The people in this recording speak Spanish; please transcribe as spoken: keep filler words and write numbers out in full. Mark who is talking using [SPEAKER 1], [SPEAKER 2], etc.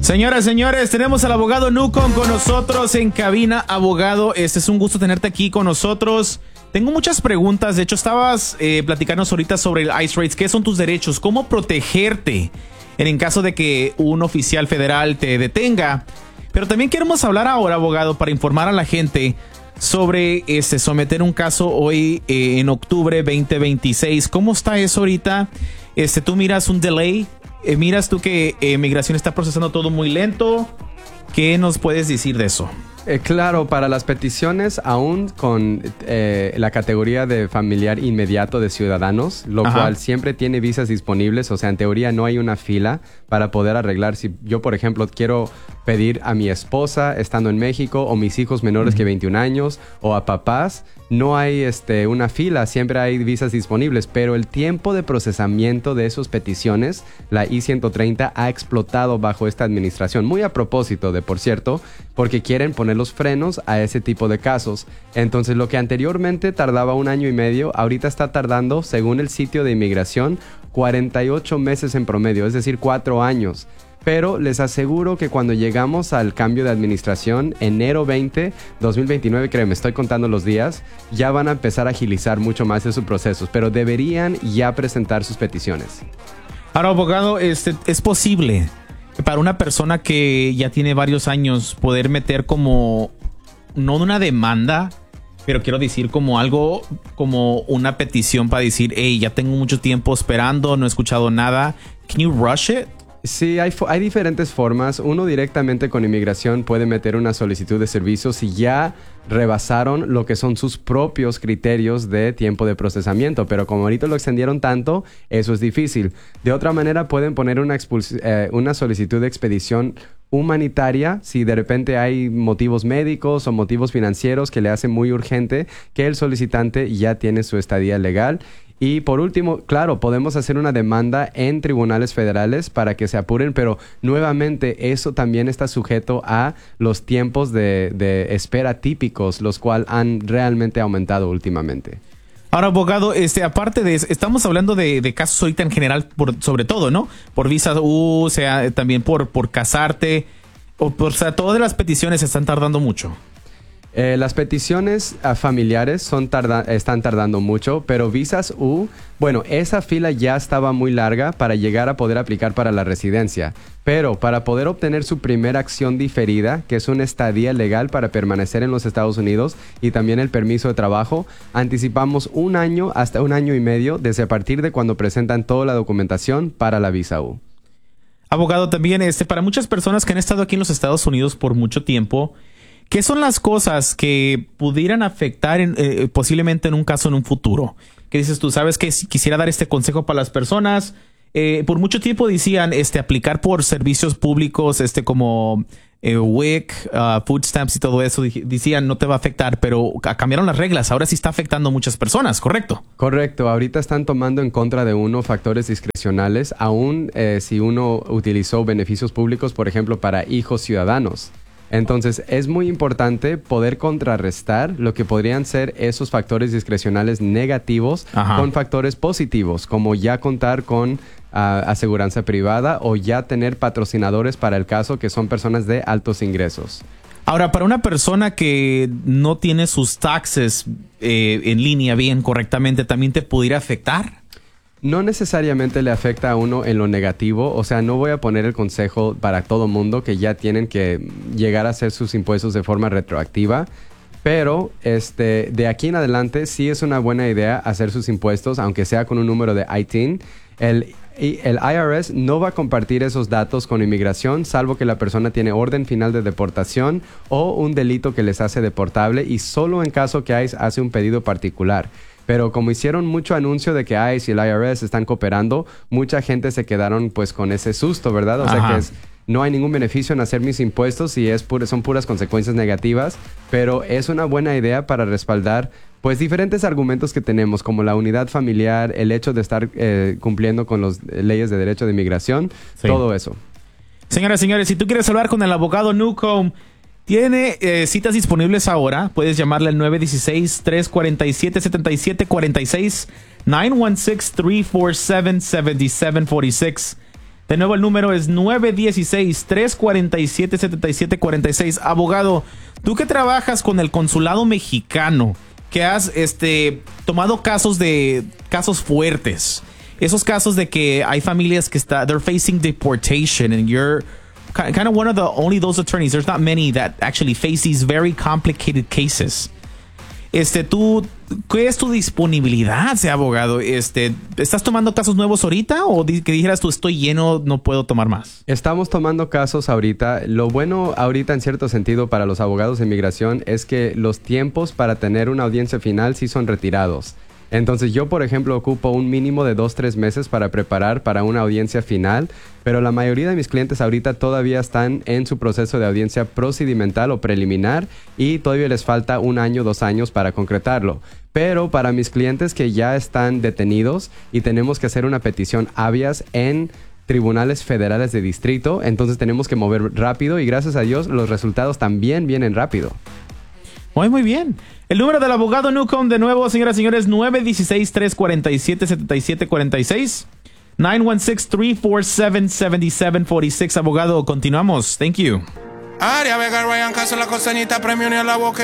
[SPEAKER 1] Señoras, señores, tenemos al abogado Newcomb con nosotros en cabina. Abogado, este es un gusto tenerte aquí con nosotros. Tengo muchas preguntas. De hecho, estabas eh, platicándonos ahorita sobre el ICE Raids. ¿Qué son tus derechos? ¿Cómo protegerte en el caso de que un oficial federal te detenga? Pero también queremos hablar ahora, abogado, para informar a la gente sobre este, someter un caso hoy eh, en octubre veinte veintiséis. ¿Cómo está eso ahorita? Este, ¿Tú miras un delay? Eh, ¿Miras tú que eh, migración está procesando todo muy lento? ¿Qué nos puedes decir de eso?
[SPEAKER 2] Eh, claro, para las peticiones, aún con eh, la categoría de familiar inmediato de ciudadanos, lo Ajá. cual siempre tiene visas disponibles, o sea, en teoría no hay una fila para poder arreglar. Si yo, por ejemplo, quiero pedir a mi esposa estando en México, o mis hijos menores uh-huh. que veintiún años, o a papás, no hay este, una fila, siempre hay visas disponibles, pero el tiempo de procesamiento de esas peticiones, la I ciento treinta, ha explotado bajo esta administración, muy a propósito de, por cierto, porque quieren poner los frenos a ese tipo de casos. Entonces, lo que anteriormente tardaba un año y medio, ahorita está tardando, según el sitio de inmigración, cuarenta y ocho meses en promedio, es decir, cuatro años. Pero les aseguro que cuando llegamos al cambio de administración, enero veinte, dos mil veintinueve, créeme, estoy contando los días, ya van a empezar a agilizar mucho más esos procesos, pero deberían ya presentar sus peticiones.
[SPEAKER 1] Ahora, abogado, este, ¿es posible para una persona que ya tiene varios años poder meter como, no una demanda, pero quiero decir como algo, como una petición para decir, hey, ya tengo mucho tiempo esperando, no he escuchado nada, can you rush it?
[SPEAKER 2] Sí, hay, hay diferentes formas. Uno directamente con inmigración puede meter una solicitud de servicios si ya rebasaron lo que son sus propios criterios de tiempo de procesamiento, pero como ahorita lo extendieron tanto, eso es difícil. De otra manera, pueden poner una, expuls- eh, una solicitud de expedición humanitaria si de repente hay motivos médicos o motivos financieros que le hacen muy urgente que el solicitante ya tiene su estadía legal. Y por último, claro, podemos hacer una demanda en tribunales federales para que se apuren, pero nuevamente eso también está sujeto a los tiempos de, de espera típicos, los cuales han realmente aumentado últimamente.
[SPEAKER 1] Ahora, abogado, este, aparte de eso, estamos hablando de, de casos ahorita en general, por, sobre todo, ¿no? Por visa U, o sea, también por, por casarte, o, por, o sea, todas las peticiones están tardando mucho.
[SPEAKER 2] Eh, las peticiones uh, familiares son tarda- están tardando mucho, pero visas U, bueno, esa fila ya estaba muy larga para llegar a poder aplicar para la residencia. Pero para poder obtener su primera acción diferida, que es una estadía legal para permanecer en los Estados Unidos y también el permiso de trabajo, anticipamos un año hasta un año y medio desde a partir de cuando presentan toda la documentación para la visa U.
[SPEAKER 1] Abogado, también este, para muchas personas que han estado aquí en los Estados Unidos por mucho tiempo, ¿qué son las cosas que pudieran afectar en, eh, posiblemente en un caso en un futuro? ¿Qué dices tú? ¿Sabes que quisiera dar este consejo para las personas? Eh, por mucho tiempo decían este, aplicar por servicios públicos este, como eh, W I C, uh, Food Stamps y todo eso. Decían no te va a afectar, pero cambiaron las reglas. Ahora sí está afectando a muchas personas, ¿correcto?
[SPEAKER 2] Correcto. Ahorita están tomando en contra de uno factores discrecionales, aún eh, si uno utilizó beneficios públicos, por ejemplo, para hijos ciudadanos. Entonces, es muy importante poder contrarrestar lo que podrían ser esos factores discrecionales negativos Ajá. con factores positivos, como ya contar con uh, aseguranza privada o ya tener patrocinadores para el caso que son personas de altos ingresos.
[SPEAKER 1] Ahora, para una persona que no tiene sus taxes eh, en línea bien, correctamente, ¿también te pudiera afectar?
[SPEAKER 2] No necesariamente le afecta a uno en lo negativo, o sea, no voy a poner el consejo para todo mundo que ya tienen que llegar a hacer sus impuestos de forma retroactiva, pero este, de aquí en adelante sí es una buena idea hacer sus impuestos, aunque sea con un número de I T I N. El, el I R S no va a compartir esos datos con inmigración, salvo que la persona tiene orden final de deportación o un delito que les hace deportable, y solo en caso que I C E hace un pedido particular. Pero como hicieron mucho anuncio de que I C E y el I R S están cooperando, mucha gente se quedaron pues con ese susto, ¿verdad? O Ajá. sea que es, no hay ningún beneficio en hacer mis impuestos y es pura, son puras consecuencias negativas, pero es una buena idea para respaldar pues diferentes argumentos que tenemos, como la unidad familiar, el hecho de estar eh, cumpliendo con las leyes de derecho de inmigración, sí. todo eso.
[SPEAKER 1] Señoras y señores, si tú quieres hablar con el abogado Newcomb, tiene eh, citas disponibles ahora. Puedes llamarle al nueve uno seis, tres cuatro siete, siete siete cuatro seis, nueve uno seis, tres cuatro siete, siete siete cuatro seis, De nuevo, el número es nueve uno seis, tres cuatro siete, siete siete cuatro seis. Abogado, tú que trabajas con el consulado mexicano, que has este, tomado casos de casos fuertes, esos casos de que hay familias que está, they're facing deportation and you're kind of one of the only those attorneys. There's not many that actually face these very complicated cases. Este, tú, ¿qué es tu disponibilidad, sea abogado? Este, ¿estás tomando casos nuevos ahorita o que dijeras tú estoy lleno, no puedo tomar más?
[SPEAKER 2] Estamos tomando casos ahorita. Lo bueno ahorita en cierto sentido para los abogados de inmigración es que los tiempos para tener una audiencia final sí son retirados. Entonces yo, por ejemplo, ocupo un mínimo de dos, tres meses para preparar para una audiencia final, pero la mayoría de mis clientes ahorita todavía están en su proceso de audiencia procedimental o preliminar y todavía les falta un año, dos años para concretarlo. Pero para mis clientes que ya están detenidos y tenemos que hacer una petición habeas en tribunales federales de distrito, entonces tenemos que mover rápido y gracias a Dios los resultados también vienen rápido.
[SPEAKER 1] Muy, muy bien. El número del abogado Newcomb, de nuevo, señoras y señores, nueve uno seis, tres cuatro siete, siete siete cuatro seis. nueve uno seis, tres cuatro siete, siete siete cuatro seis. Abogado, continuamos. Thank you.
[SPEAKER 3] Área Vega, Ryan Castro, la costeñita, premio ni a la boca.